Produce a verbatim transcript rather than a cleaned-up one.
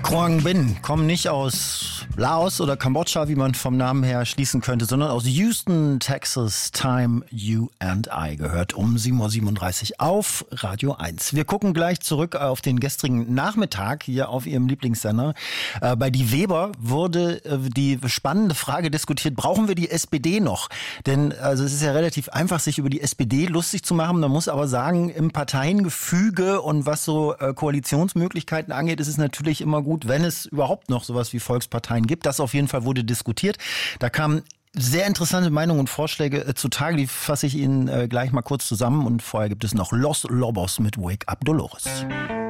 Quang Binh kommen nicht aus Laos oder Kambodscha, wie man vom Namen her schließen könnte, sondern aus Houston, Texas. Time, You and I gehört um sieben Uhr siebenunddreißig auf Radio eins. Wir gucken gleich zurück auf den gestrigen Nachmittag hier auf Ihrem Lieblingssender. Äh, bei Die Weber wurde äh, die spannende Frage diskutiert, brauchen wir die S P D noch? Denn also es ist ja relativ einfach, sich über die S P D lustig zu machen. Man muss aber sagen, im Parteiengefüge und was so äh, Koalitionsmöglichkeiten angeht, ist es natürlich immer gut, wenn es überhaupt noch sowas wie Volksparteien gibt. Das auf jeden Fall wurde diskutiert. Da kamen sehr interessante Meinungen und Vorschläge äh, zutage. Die fasse ich Ihnen äh, gleich mal kurz zusammen. Und vorher gibt es noch Los Lobos mit Wake Up Dolores.